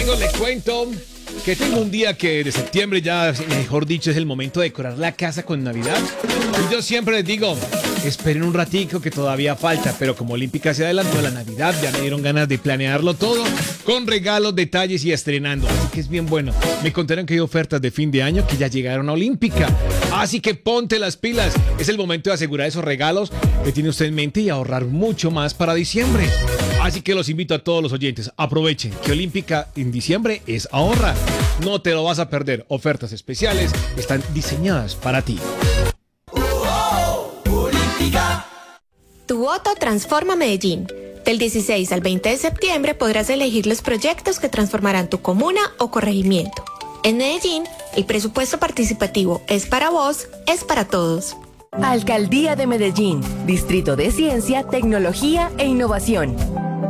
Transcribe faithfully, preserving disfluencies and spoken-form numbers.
amigos, les cuento que tengo un día que de septiembre ya, mejor dicho, es el momento de decorar la casa con Navidad. Y yo siempre les digo, esperen un ratico que todavía falta, pero como Olímpica se adelantó a la Navidad, ya me dieron ganas de planearlo todo con regalos, detalles y estrenando. Así que es bien bueno. Me contaron que hay ofertas de fin de año que ya llegaron a Olímpica. Así que ponte las pilas. Es el momento de asegurar esos regalos que tiene usted en mente y ahorrar mucho más para diciembre. Así que los invito a todos los oyentes, aprovechen que Olímpica en diciembre es ahorra. No te lo vas a perder. Ofertas especiales están diseñadas para ti. Tu voto transforma Medellín. Del dieciséis al veinte de septiembre podrás elegir los proyectos que transformarán tu comuna o corregimiento. En Medellín, el presupuesto participativo es para vos, es para todos. Alcaldía de Medellín, Distrito de Ciencia, Tecnología e Innovación.